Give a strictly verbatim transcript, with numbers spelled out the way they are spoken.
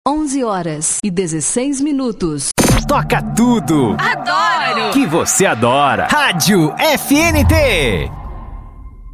onze horas e dezesseis minutos. Toca tudo. Adoro. Que você adora. Rádio F N T.